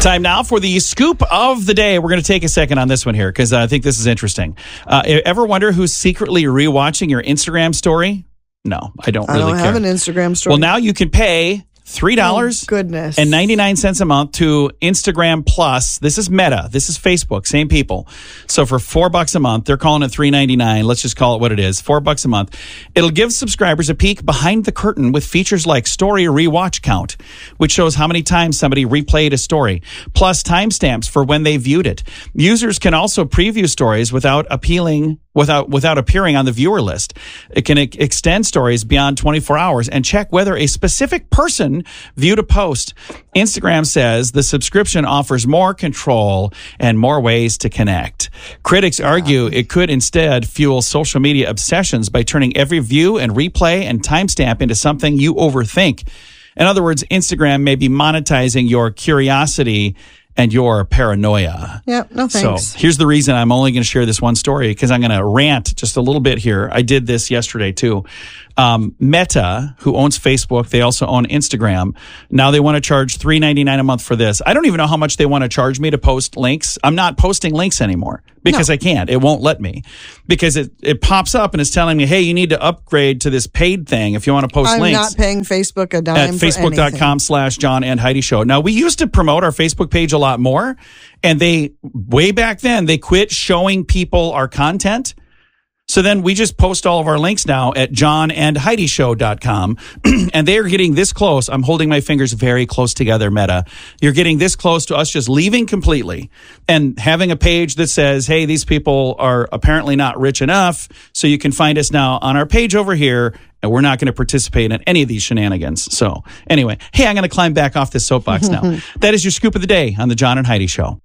Time now for the scoop of the day. We're going to take a second on this one here because I think this is interesting. Ever wonder who's secretly rewatching your Instagram story? No, I don't really care. I don't have an Instagram story. Well, now you can pay $3.99 a month to Instagram Plus. This is Meta. This is Facebook. Same people. So for $4 a month, they're calling it $3.99. Let's just call it what it is. $4 a month. It'll give subscribers a peek behind the curtain with features like Story Rewatch Count, which shows how many times somebody replayed a story, plus timestamps for when they viewed it. Users can also preview stories without appearing on the viewer list. It can extend stories beyond 24 hours and check whether a specific person viewed a post. Instagram says the subscription offers more control and more ways to connect. Critics argue it could instead fuel social media obsessions by turning every view and replay and timestamp into something you overthink. In other words, Instagram may be monetizing your curiosity and your paranoia. Yeah, no thanks. So here's the reason I'm only going to share this one story, because I'm going to rant just a little bit here. I did this yesterday too. Meta, who owns Facebook, they also own Instagram. Now they want to charge $3.99 a month for this. I don't even know how much they want to charge me to post links. I'm not posting links anymore because I can't. It won't let me because it pops up and it's telling me, hey, you need to upgrade to this paid thing if you want to post links. I'm not paying Facebook a dime at facebook.com/John and Heidi Show. Now, we used to promote our Facebook page a lot more, and way back then, they quit showing people our content. So then we just post all of our links now at johnandheidishow.com, and they are getting this close. I'm holding my fingers very close together, Meta. You're getting this close to us just leaving completely and having a page that says, hey, these people are apparently not rich enough, so you can find us now on our page over here, and we're not going to participate in any of these shenanigans. So anyway, hey, I'm going to climb back off this soapbox now. That is your scoop of the day on the John and Heidi Show.